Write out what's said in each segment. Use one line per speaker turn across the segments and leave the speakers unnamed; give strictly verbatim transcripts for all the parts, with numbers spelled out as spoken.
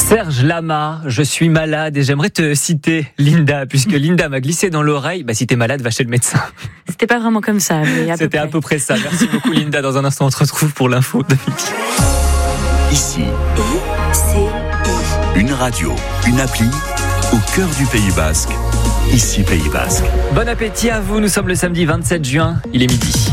Serge Lama, je suis malade et j'aimerais te citer Linda, puisque Linda m'a glissé dans l'oreille, bah si t'es malade, va chez le médecin.
C'était pas vraiment comme ça, mais à peu
C'était
près.
à peu près ça. Merci beaucoup Linda. Dans un instant, on te retrouve pour l'info de midi.
Ici, une radio, une appli au cœur du Pays Basque. Ici Pays Basque.
Bon appétit à vous, nous sommes le samedi vingt-sept juin, il est midi.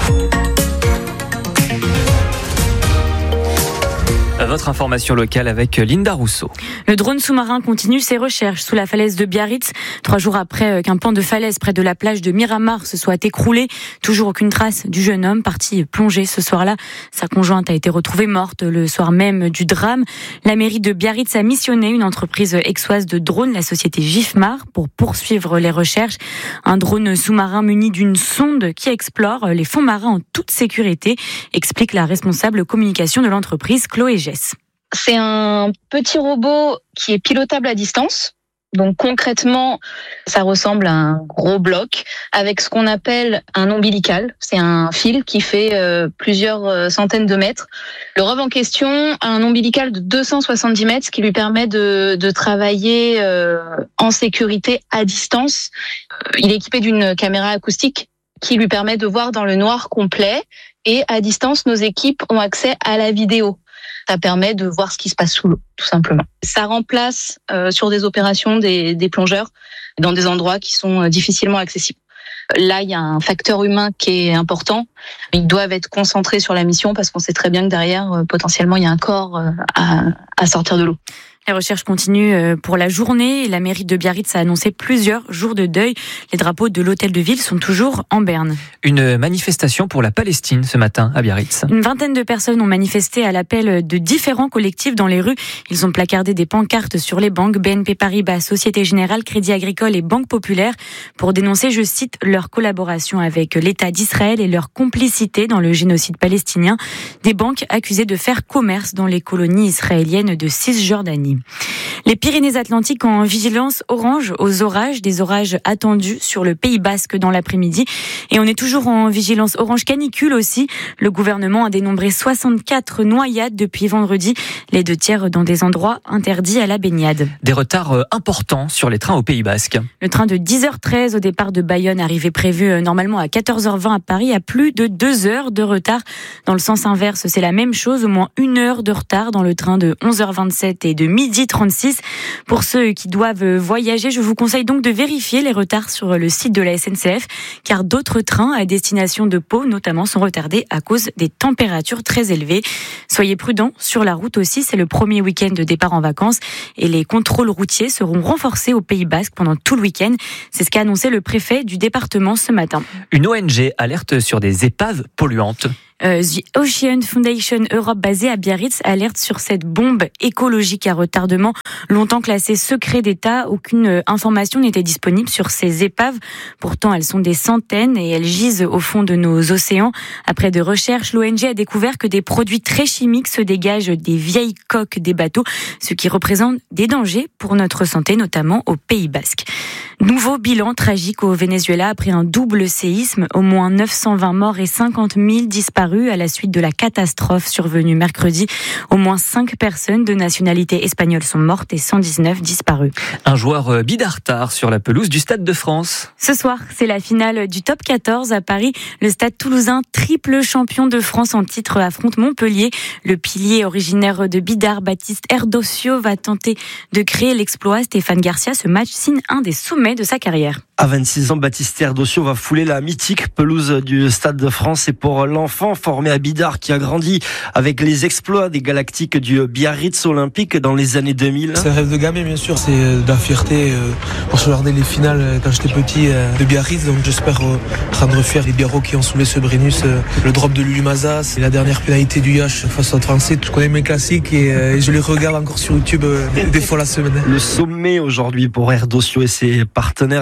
Votre information locale avec Linda Rousseau.
Le drone sous-marin continue ses recherches sous la falaise de Biarritz. Trois jours après qu'un pan de falaise près de la plage de Miramar se soit écroulé, toujours aucune trace du jeune homme parti plonger ce soir-là. Sa conjointe a été retrouvée morte le soir même du drame. La mairie de Biarritz a missionné une entreprise aixoise de drones, la société Gifmar, pour poursuivre les recherches. Un drone sous-marin muni d'une sonde qui explore les fonds marins en toute sécurité, explique la responsable communication de l'entreprise, Chloé Gess.
C'est un petit robot qui est pilotable à distance. Donc concrètement, ça ressemble à un gros bloc avec ce qu'on appelle un ombilical. C'est un fil qui fait euh, plusieurs centaines de mètres. Le rov en question a un ombilical de deux cent soixante-dix mètres, ce qui lui permet de, de travailler euh, en sécurité à distance. Il est équipé d'une caméra acoustique qui lui permet de voir dans le noir complet. Et à distance, nos équipes ont accès à la vidéo. Ça permet de voir ce qui se passe sous l'eau, tout simplement. Ça remplace euh, sur des opérations des, des plongeurs dans des endroits qui sont euh, difficilement accessibles. Là, il y a un facteur humain qui est important. Ils doivent être concentrés sur la mission parce qu'on sait très bien que derrière, euh, potentiellement, il y a un corps euh, à, à sortir de l'eau.
Les recherches continuent pour la journée. La mairie de Biarritz a annoncé plusieurs jours de deuil. Les drapeaux de l'hôtel de ville sont toujours en berne.
Une manifestation pour la Palestine ce matin à Biarritz.
Une vingtaine de personnes ont manifesté à l'appel de différents collectifs dans les rues. Ils ont placardé des pancartes sur les banques B N P Paribas, Société Générale, Crédit Agricole et Banque Populaire pour dénoncer, je cite, leur collaboration avec l'État d'Israël et leur complicité dans le génocide palestinien. Des banques accusées de faire commerce dans les colonies israéliennes de Cisjordanie. Les Pyrénées-Atlantiques en vigilance orange aux orages, des orages attendus sur le Pays Basque dans l'après-midi. Et on est toujours en vigilance orange canicule aussi. Le gouvernement a dénombré soixante-quatre noyades depuis vendredi, les deux tiers dans des endroits interdits à la baignade.
Des retards importants sur les trains au Pays Basque.
Le train de dix heures treize au départ de Bayonne, arrivé prévu normalement à quatorze heures vingt à Paris, a plus de deux heures de retard. Dans le sens inverse, c'est la même chose, au moins une heure de retard dans le train de onze heures vingt-sept et de midi trente-six. Pour ceux qui doivent voyager, je vous conseille donc de vérifier les retards sur le site de la S N C F, car d'autres trains à destination de Pau, notamment, sont retardés à cause des températures très élevées. Soyez prudents sur la route aussi, c'est le premier week-end de départ en vacances et les contrôles routiers seront renforcés au Pays Basque pendant tout le week-end. C'est ce qu'a annoncé le préfet du département ce matin.
Une O N G alerte sur des épaves polluantes.
Euh, The Ocean Foundation Europe, basée à Biarritz, alerte sur cette bombe écologique à retardement. Longtemps classée secret d'État, aucune information n'était disponible sur ces épaves. Pourtant, elles sont des centaines et elles gisent au fond de nos océans. Après de recherches, l'O N G a découvert que des produits très chimiques se dégagent des vieilles coques des bateaux, ce qui représente des dangers pour notre santé, notamment au Pays Basque. Nouveau bilan tragique au Venezuela après un double séisme. Au moins neuf cent vingt morts et cinquante mille disparus à la suite de la catastrophe survenue mercredi. Au moins cinq personnes de nationalité espagnole sont mortes et cent dix-neuf disparues.
Un joueur bidart sur la pelouse du Stade de France.
Ce soir, c'est la finale du top quatorze à Paris. Le Stade toulousain, triple champion de France en titre, affronte Montpellier. Le pilier originaire de Bidart, Baptiste Erdosio, va tenter de créer l'exploit. Stéphane Garcia, ce match signe un des sommets de sa carrière.
À vingt-six ans, Baptiste Erdosio va fouler la mythique pelouse du Stade de France. Et pour l'enfant formé à Bidart qui a grandi avec les exploits des Galactiques du Biarritz Olympique dans les années deux mille.
C'est un rêve de gamin, bien sûr. C'est de la fierté pour se regarder les finales quand j'étais petit de Biarritz. Donc j'espère rendre fier les Biarros qui ont soulevé ce Brennus. Le drop de Lulu Maza, c'est la dernière pénalité du Yacht face aux Français. Je connais mes classiques et je les regarde encore sur YouTube des fois la semaine.
Le sommet aujourd'hui pour Erdosio et ses partenaires après avoir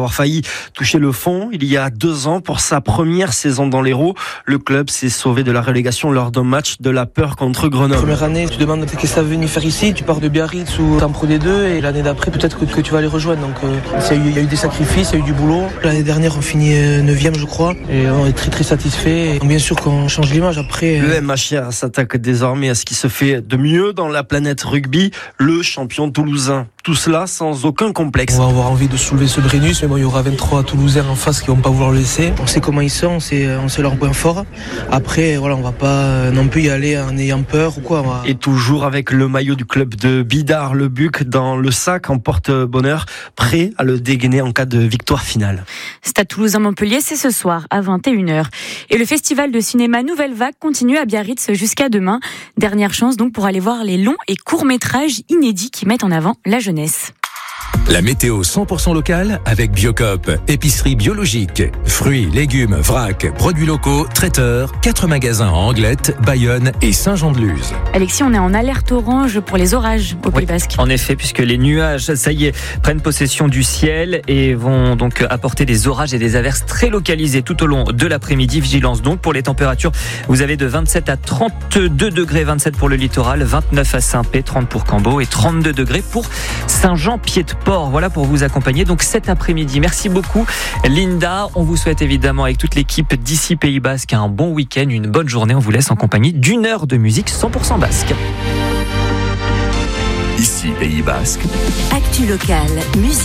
avoir failli toucher le fond il y a deux ans pour sa première saison dans l'Hérault. Le club s'est sauvé de la relégation lors d'un match de la peur contre Grenoble.
Première année, tu demandes qu'est-ce que ça veut venir faire ici, tu pars de Biarritz ou t'en Pro D deux et l'année d'après peut-être que, que tu vas les rejoindre. Donc euh, il y, y a eu des sacrifices, il y a eu du boulot. L'année dernière on finit neuvième je crois et on est très très satisfait. Bien sûr qu'on change l'image après.
Le M H R s'attaque désormais à ce qui se fait de mieux dans la planète rugby, le champion toulousain. Tout cela sans aucun complexe.
On va avoir envie de soulever ce Brennus, mais bon, il y aura vingt-trois Toulousains en face qui vont pas vouloir le laisser. On sait comment ils sont, on sait, on sait leurs points forts. Après, voilà, on va pas non plus y aller en ayant peur ou quoi. Va...
Et toujours avec le maillot du club de Bidart, le Buc dans le sac en porte-bonheur, prêt à le dégainer en cas de victoire finale.
Stade Toulousain-Montpellier, c'est ce soir à vingt et une heures. Et le festival de cinéma Nouvelle Vague continue à Biarritz jusqu'à demain. Dernière chance donc pour aller voir les longs et courts métrages inédits qui mettent en avant la jeunesse.
La météo cent pour cent locale avec Biocop, épicerie biologique, fruits, légumes, vrac, produits locaux, traiteurs, quatre magasins en Anglette, Bayonne et Saint-Jean-de-Luz.
Alexis, on est en alerte orange pour les orages au Pays Basque.
En effet, puisque les nuages, ça y est, prennent possession du ciel et vont donc apporter des orages et des averses très localisées tout au long de l'après-midi. Vigilance donc pour les températures. Vous avez de vingt-sept à trente-deux degrés, vingt-sept pour le littoral, vingt-neuf à Saint-Pé, trente pour Cambo et trente-deux degrés pour Saint-Jean-Pied-de-Port. Voilà pour vous accompagner donc cet après-midi. Merci beaucoup Linda. On vous souhaite évidemment avec toute l'équipe d'ici Pays Basque un bon week-end, une bonne journée. On vous laisse en compagnie d'une heure de musique cent pour cent basque.
Ici Pays Basque.
Actu locale, musique.